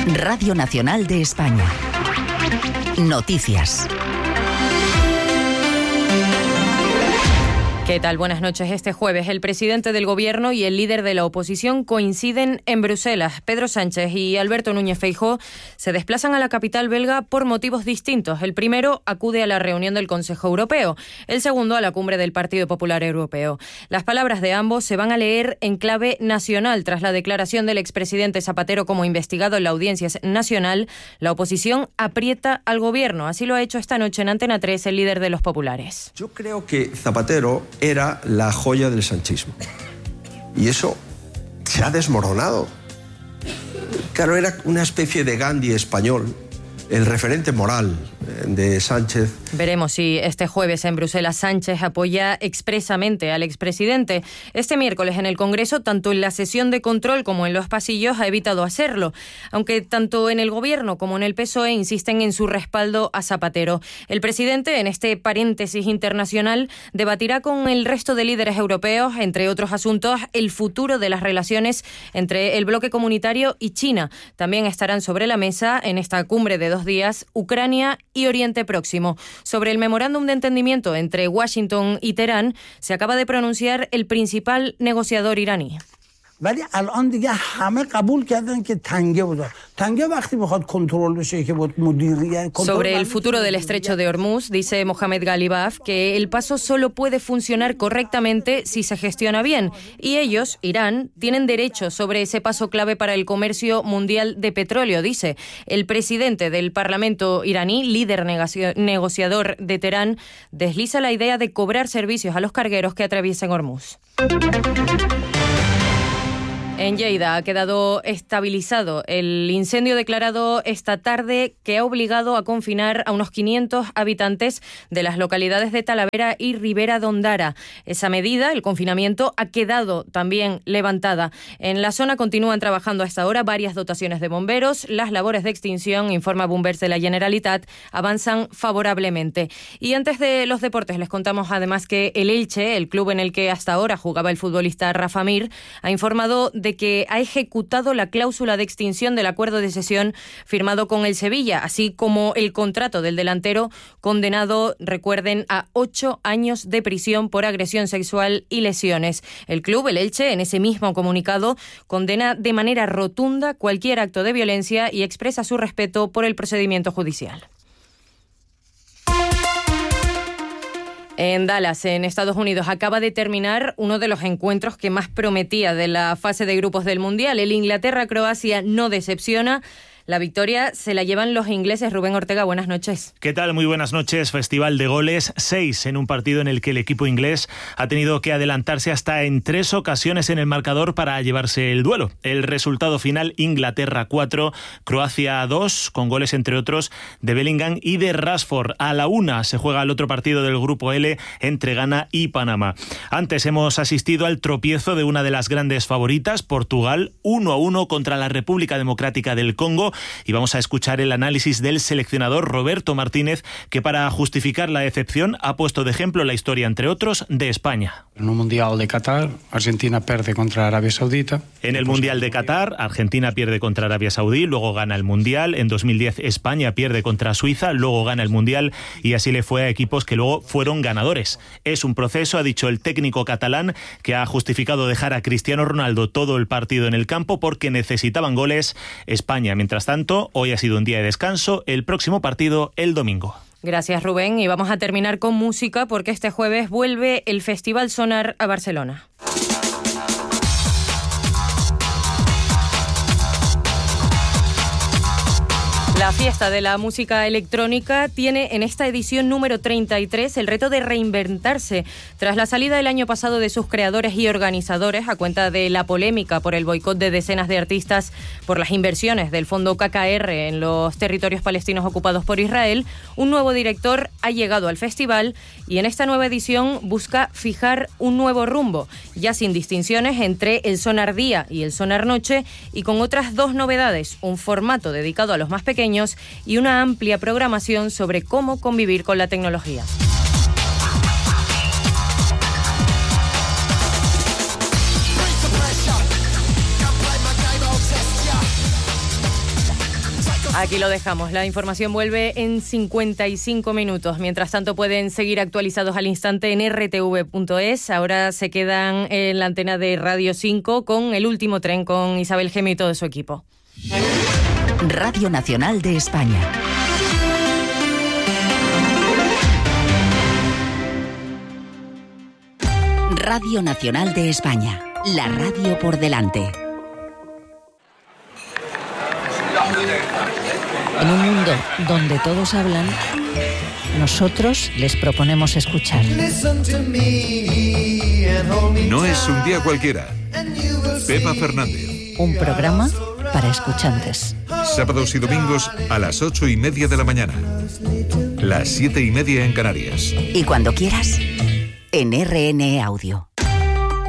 Radio Nacional de España. Noticias. ¿Qué tal? Buenas noches. Este jueves el presidente del Gobierno y el líder de la oposición coinciden en Bruselas. Pedro Sánchez y Alberto Núñez Feijóo se desplazan a la capital belga por motivos distintos. El primero acude a la reunión del Consejo Europeo, el segundo a la cumbre del Partido Popular Europeo. Las palabras de ambos se van a leer en clave nacional. Tras la declaración del expresidente Zapatero como investigado en la Audiencia Nacional, la oposición aprieta al Gobierno. Así lo ha hecho esta noche en Antena 3 el líder de los populares. Yo creo que Zapatero era la joya del sanchismo. Y eso se ha desmoronado. Claro, era una especie de Gandhi español, el referente moral de Sánchez. Veremos si este jueves en Bruselas Sánchez apoya expresamente al expresidente. Este miércoles en el Congreso, tanto en la sesión de control como en los pasillos, ha evitado hacerlo, aunque tanto en el Gobierno como en el PSOE insisten en su respaldo a Zapatero. El presidente, en este paréntesis internacional, debatirá con el resto de líderes europeos, entre otros asuntos, el futuro de las relaciones entre el bloque comunitario y China. También estarán sobre la mesa, en esta cumbre de 2 días, Ucrania y Oriente Próximo. Sobre el memorándum de entendimiento entre Washington y Teherán, se acaba de pronunciar el principal negociador iraní. Sobre el futuro del estrecho de Hormuz, dice Mohamed Ghalibaf que el paso solo puede funcionar correctamente si se gestiona bien, y ellos, Irán, tienen derecho sobre ese paso clave para el comercio mundial de petróleo, dice. El presidente del Parlamento iraní, líder negociador de Teherán, desliza la idea de cobrar servicios a los cargueros que atraviesen Hormuz. En Lleida ha quedado estabilizado el incendio declarado esta tarde que ha obligado a confinar a unos 500 habitantes de las localidades de Talavera y Ribera de Ondara. Esa medida, el confinamiento, ha quedado también levantada. En la zona continúan trabajando a esta hora varias dotaciones de bomberos. Las labores de extinción, informa Bombers de la Generalitat, avanzan favorablemente. Y antes de los deportes les contamos además que el Elche, el club en el que hasta ahora jugaba el futbolista Rafa Mir, ha informado de que ha ejecutado la cláusula de extinción del acuerdo de cesión firmado con el Sevilla, así como el contrato del delantero condenado, recuerden, a 8 años de prisión por agresión sexual y lesiones. El club, el Elche, en ese mismo comunicado, condena de manera rotunda cualquier acto de violencia y expresa su respeto por el procedimiento judicial. En Dallas, en Estados Unidos, acaba de terminar uno de los encuentros que más prometía de la fase de grupos del Mundial. El Inglaterra-Croacia no decepciona. La victoria se la llevan los ingleses. Rubén Ortega, buenas noches. ¿Qué tal? Muy buenas noches. Festival de goles, 6 en un partido en el que el equipo inglés ha tenido que adelantarse hasta en 3 ocasiones en el marcador para llevarse el duelo. El resultado final, Inglaterra 4, Croacia 2, con goles entre otros de Bellingham y de Rashford. A la 1 se juega el otro partido del grupo L entre Ghana y Panamá. Antes hemos asistido al tropiezo de una de las grandes favoritas, Portugal, 1-1 contra la República Democrática del Congo. Y vamos a escuchar el análisis del seleccionador Roberto Martínez, que para justificar la decepción ha puesto de ejemplo la historia, entre otros, de España. En el Mundial de Qatar, Argentina pierde contra Arabia Saudita. En el Mundial de Qatar, Argentina pierde contra Arabia Saudí, luego gana el Mundial. En 2010, España pierde contra Suiza, luego gana el Mundial, y así le fue a equipos que luego fueron ganadores. Es un proceso, ha dicho el técnico catalán, que ha justificado dejar a Cristiano Ronaldo todo el partido en el campo porque necesitaban goles. España, mientras tanto, hoy ha sido un día de descanso, el próximo partido el domingo. Gracias, Rubén. Y vamos a terminar con música porque este jueves vuelve el Festival Sonar a Barcelona. La fiesta de la música electrónica tiene en esta edición número 33 el reto de reinventarse tras la salida el año pasado de sus creadores y organizadores a cuenta de la polémica por el boicot de decenas de artistas por las inversiones del fondo KKR en los territorios palestinos ocupados por Israel. Un nuevo director ha llegado al festival y en esta nueva edición busca fijar un nuevo rumbo, ya sin distinciones entre el Sonar Día y el Sonar Noche, y con otras 2 novedades, un formato dedicado a los más pequeños y una amplia programación sobre cómo convivir con la tecnología. Aquí lo dejamos. La información vuelve en 55 minutos. Mientras tanto, pueden seguir actualizados al instante en rtv.es. Ahora se quedan en la antena de Radio 5 con El Último Tren, con Isabel Gemi y todo su equipo. Radio Nacional de España. Radio Nacional de España. La radio por delante. En un mundo donde todos hablan, nosotros les proponemos escuchar. No es un día cualquiera. Pepa Fernández. Un programa para escuchantes. Sábados y domingos a las 8:30 de la mañana. Las 7:30 en Canarias. Y cuando quieras, en RN Audio.